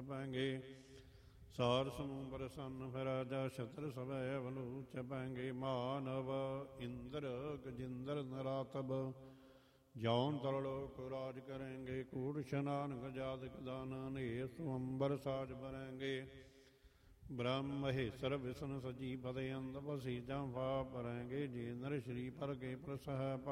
ਜਪਾਂਗੇ। ਸਾਰ ਸਮੂਹ ਪ੍ਰਸੰਨ ਫਿਰ ਰਾਜਾ ਛਤਰ ਸਭੈ ਅਵਲੂ ਚਪਾਂਗੇ। ਮਾਨਵ ਇੰਦਰ ਗਜਿੰਦਰ ਨਰਾਤਬ ਜੌਨ ਤਰਲੋਕ ਰਾਜ ਕरेंगे। ਕੂੜ ਇਸ਼ਨਾਨ ਗਜਾਦਿਕ ਦਾਨਾ ਨੇ ਸੁਅੰਬਰ ਸਾਜ ਭਰेंगे। ਬ੍ਰਹਮ ਮਹੇਸ਼ਰ ਵਿਸ਼ਨ ਸਜੀ ਫਤਿਹ ਅੰਦ ਬਸੀ ਜਾਂ ਫਾ ਭਰेंगे। ਜੇ ਨਰ ਸ਼੍ਰੀ ਪਰ ਕੇ ਪ੍ਰਸਹ